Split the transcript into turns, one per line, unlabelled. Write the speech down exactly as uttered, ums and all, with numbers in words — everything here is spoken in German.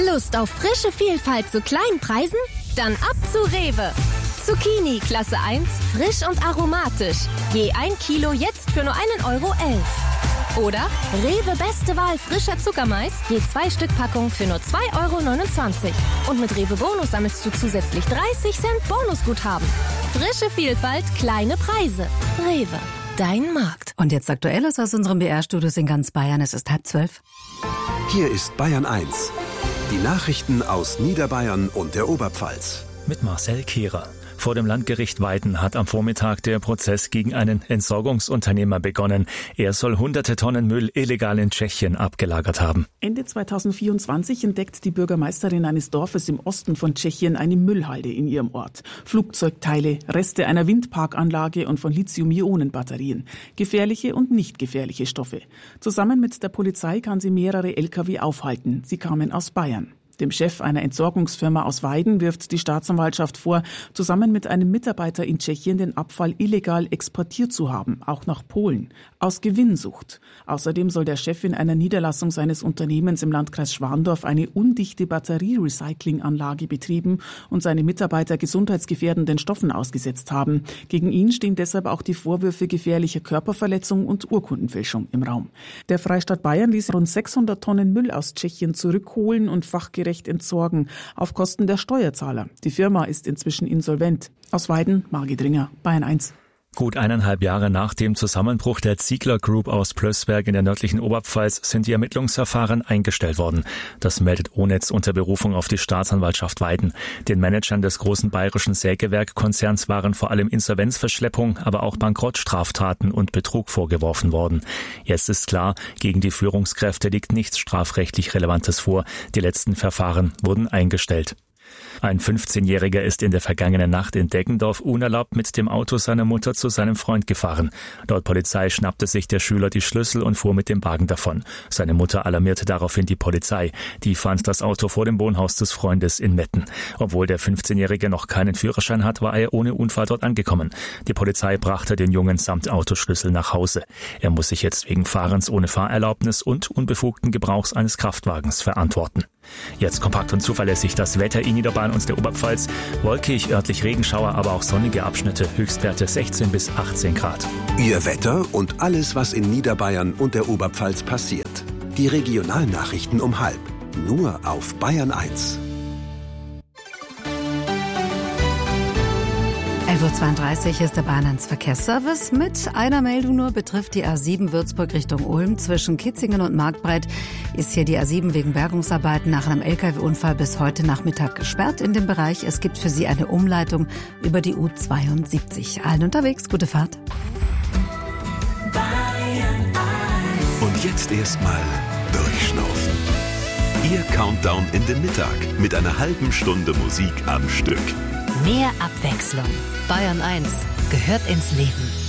Lust auf frische Vielfalt zu kleinen Preisen? Dann ab zu Rewe. Zucchini Klasse eins, frisch und aromatisch. Je ein Kilo jetzt für nur einen Euro elf. Oder Rewe beste Wahl frischer Zuckermais, je zwei Stück Packung für nur zwei Euro neunundzwanzig. Und mit Rewe Bonus sammelst du zusätzlich dreißig Cent Bonusguthaben. Frische Vielfalt, kleine Preise. Rewe, dein Markt.
Und jetzt Aktuelles aus unseren B R-Studios in ganz Bayern. Es ist halb zwölf.
Hier ist Bayern eins. Die Nachrichten aus Niederbayern und der Oberpfalz.
Mit Marcel Kehrer. Vor dem Landgericht Weiden hat am Vormittag der Prozess gegen einen Entsorgungsunternehmer begonnen. Er soll hunderte Tonnen Müll illegal in Tschechien abgelagert haben.
Ende zweitausendvierundzwanzig entdeckt die Bürgermeisterin eines Dorfes im Osten von Tschechien eine Müllhalde in ihrem Ort. Flugzeugteile, Reste einer Windparkanlage und von Lithium-Ionen-Batterien. Gefährliche und nicht gefährliche Stoffe. Zusammen mit der Polizei kann sie mehrere L K W aufhalten. Sie kamen aus Bayern. Dem Chef einer Entsorgungsfirma aus Weiden wirft die Staatsanwaltschaft vor, zusammen mit einem Mitarbeiter in Tschechien den Abfall illegal exportiert zu haben, auch nach Polen, aus Gewinnsucht. Außerdem soll der Chef in einer Niederlassung seines Unternehmens im Landkreis Schwandorf eine undichte Batterierecyclinganlage betrieben und seine Mitarbeiter gesundheitsgefährdenden Stoffen ausgesetzt haben. Gegen ihn stehen deshalb auch die Vorwürfe gefährlicher Körperverletzung und Urkundenfälschung im Raum. Der Freistaat Bayern ließ rund sechshundert Tonnen Müll aus Tschechien zurückholen und fachgerecht entsorgen, auf Kosten der Steuerzahler. Die Firma ist inzwischen insolvent. Aus Weiden, Margit Ringer, Bayern eins.
Gut eineinhalb Jahre nach dem Zusammenbruch der Ziegler Group aus Plößberg in der nördlichen Oberpfalz sind die Ermittlungsverfahren eingestellt worden. Das meldet O-Netz unter Berufung auf die Staatsanwaltschaft Weiden. Den Managern des großen bayerischen Sägewerkkonzerns waren vor allem Insolvenzverschleppung, aber auch Bankrottstraftaten und Betrug vorgeworfen worden. Jetzt ist klar, gegen die Führungskräfte liegt nichts strafrechtlich Relevantes vor. Die letzten Verfahren wurden eingestellt. Ein fünfzehnjähriger ist in der vergangenen Nacht in Deggendorf unerlaubt mit dem Auto seiner Mutter zu seinem Freund gefahren. Laut Polizei schnappte sich der Schüler die Schlüssel und fuhr mit dem Wagen davon. Seine Mutter alarmierte daraufhin die Polizei. Die fand das Auto vor dem Wohnhaus des Freundes in Metten. Obwohl der fünfzehnjährige noch keinen Führerschein hat, war er ohne Unfall dort angekommen. Die Polizei brachte den Jungen samt Autoschlüssel nach Hause. Er muss sich jetzt wegen Fahrens ohne Fahrerlaubnis und unbefugten Gebrauchs eines Kraftwagens verantworten. Jetzt kompakt und zuverlässig das Wetter in Niederbayern und der Oberpfalz. Wolkig, örtlich Regenschauer, aber auch sonnige Abschnitte. Höchstwerte sechzehn bis achtzehn Grad.
Ihr Wetter und alles, was in Niederbayern und der Oberpfalz passiert. Die Regionalnachrichten um halb. Nur auf Bayern eins.
elf Uhr zweiunddreißig ist der Bayern eins Verkehrsservice. Mit einer Meldung nur betrifft die A sieben Würzburg Richtung Ulm. Zwischen Kitzingen und Marktbreit ist hier die A sieben wegen Bergungsarbeiten nach einem L K W-Unfall bis heute Nachmittag gesperrt in dem Bereich. Es gibt für Sie eine Umleitung über die U zweiundsiebzig. Allen unterwegs, gute Fahrt.
Und jetzt erstmal durchschnaufen. Ihr Countdown in den Mittag mit einer halben Stunde Musik am Stück.
Mehr Abwechslung. Bayern eins gehört ins Leben.